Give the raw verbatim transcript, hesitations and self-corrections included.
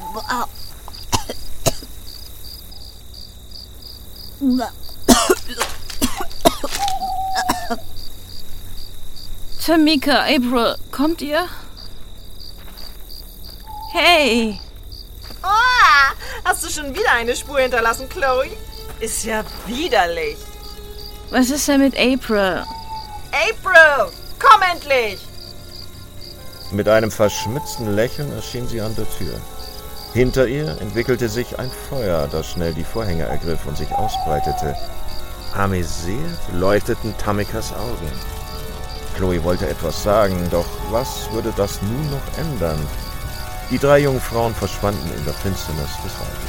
Tamika, April, kommt ihr? Hey! Oh, hast du schon wieder eine Spur hinterlassen, Chloe? Ist ja widerlich. Was ist denn mit April? April, komm endlich! Mit einem verschmitzten Lächeln erschien sie an der Tür. Hinter ihr entwickelte sich ein Feuer, das schnell die Vorhänge ergriff und sich ausbreitete. Amüsiert leuchteten Tamikas Augen. Chloe wollte etwas sagen, doch was würde das nun noch ändern? Die drei jungen Frauen verschwanden in der Finsternis des Hauses.